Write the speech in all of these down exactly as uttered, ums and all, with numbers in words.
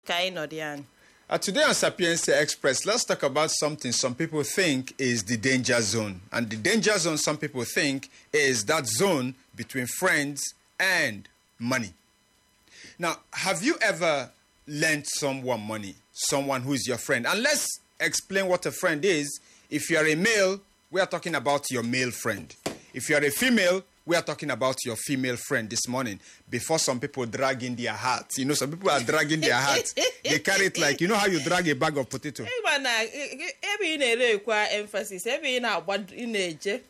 Uh, today on Sapienza Express, let's talk about something some people think is the danger zone. And the danger zone some people think is that zone between friends and money. Now, have you ever lent someone money, someone who is your friend? And let's explain what a friend is. If you are a male, we are talking about your male friend. If you are a female, we are talking about your female friend this morning. Before some people drag in their hearts. You know, some people are dragging their hearts. They carry it like, you know how you drag a bag of potato? Every emphasis, every um, they should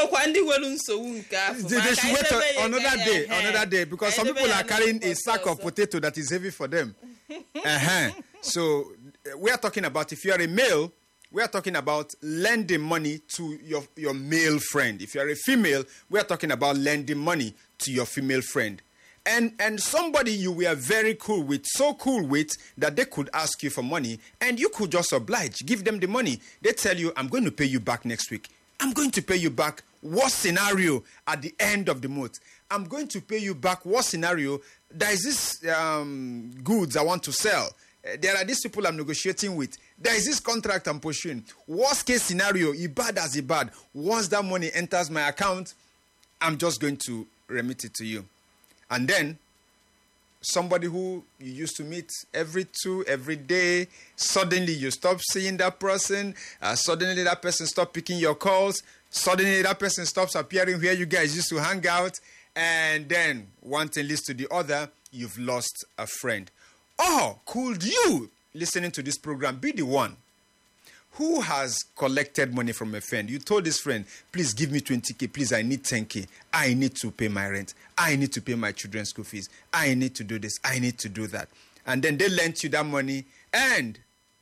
wait another day, another day, because some people are carrying a sack of potato that is heavy for them. uh-huh. So we are talking about, if you are a male, we are talking about lending money to your, your male friend. If you are a female, we are talking about lending money to your female friend. And and somebody you were very cool with, so cool with that they could ask you for money and you could just oblige, give them the money. They tell you, I'm going to pay you back next week. I'm going to pay you back. Worst scenario at the end of the month. I'm going to pay you back. Worst scenario, there is this um, goods I want to sell. Uh, there are these people I'm negotiating with. There is this contract I'm pursuing. Worst case scenario, i bad as i bad. Once that money enters my account, I'm just going to remit it to you. And then, somebody who you used to meet every two, every day, suddenly you stop seeing that person. Uh, suddenly that person stops picking your calls. Suddenly that person stops appearing where you guys used to hang out. And then, one thing leads to the other, you've lost a friend. Or could you, listening to this program, be the one who has collected money from a friend? You told this friend, please give me twenty K, please, I need ten K. I need to pay my rent. I need to pay my children's school fees. I need to do this. I need to do that. And then they lent you that money and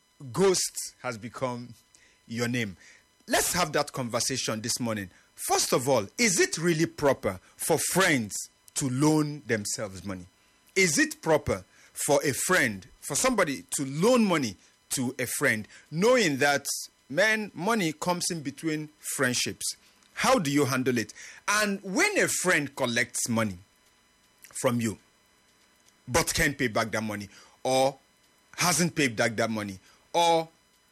ghost has become your name. Let's have that conversation this morning. First of all, is it really proper for friends to loan themselves money? Is it proper for a friend, for somebody to loan money to a friend, knowing that, man, money comes in between friendships? How do you handle it? And when a friend collects money from you, but can't pay back that money, or hasn't paid back that money, or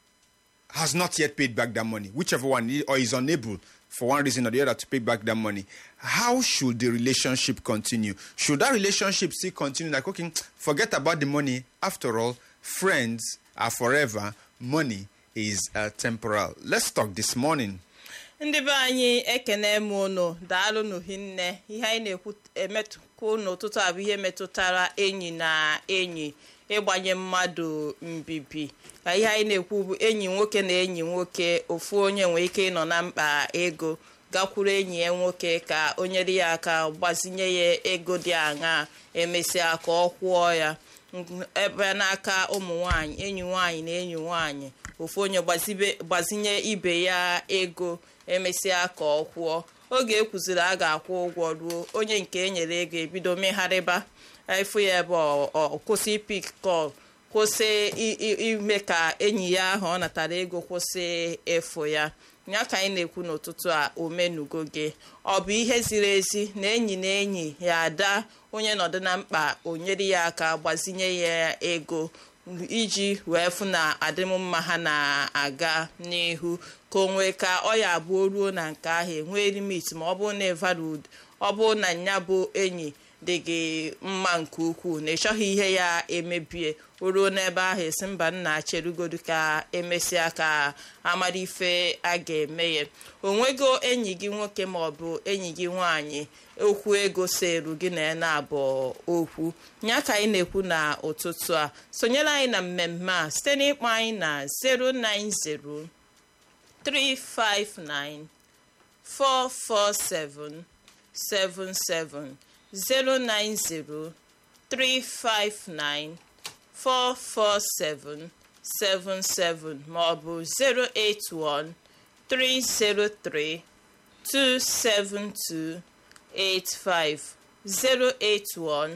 has not yet paid back that money, whichever one, or is unable for one reason or the other to pay back that money, how should the relationship continue? Should that relationship still continue? Like, okay, forget about the money. After all, friends are forever. Money is uh, temporal. Let's talk this morning. Ndị be anyị ekene m unu daalụ nụ hinne ihe anyị na-ekwu emetụkwu n'ụtụtụ abụ ihe metụtara enyi na enyi ịgbanye mmadụ mbibi ka ihe anyị na-ekwu bụ enyi nwoke na enyi nwoke ofu onye nwere ike ịnọ na mkpa ego gakwuru enyi ya nwoke ka o nyere ya aka gbazinye ya ego dị aṅaa emesịa ka ọ kwụọ ya ebe n'aka ụmụ nwaanyị enyi nwaanyị na enyi nwaanyị ofu onye gbazinye ibe ya ego emesịa ka ọ kwụọ oge ekwuziri a ga-akwụ ụgwọ ruo onye nke enyere ego ebido megharịba ifu ya ebe ọ kwụsị pik kọl kwụsị ime ka enyi ya ahụ ọ natara ego kwụsị efu ya ya ka anyị na-ekwu n'ụtụtụ a omenugo gị ọ bụ ihe ziri ezi na enyi na enyi ya ada onye nọdụ na mkpa o nyere ya aka gbazinye ya ego iji wee fụ na adịmmma ha na-aga n'ihu ka o nwee ka ọ ya abụọ ruo na nke ahụ enwee limit ma ọ bụrụ na evalud ọ bụrụ na nya bụ enyi dị gị mma nke ukwuu na ịchọghị ihe ya emebie o ruo n'ebe ahụ esi mba nna cherugodu ka emesịa ka amara ife a ga-eme ya onwego enyi gị nwoke maọbụ enyi gị nwaanyị okwu ego seru gị na ya na-abụ okwu nya ka anyị na-ekwu na ụtụtụ a sonyere anyị na mmemme a site n'ịkpọ anyị na zero nine zero three five nine four four seven seven seven zero nine zero three five nine four four seven seven seven maọbụ zero eight one three zero three two seven two eight five zero eight one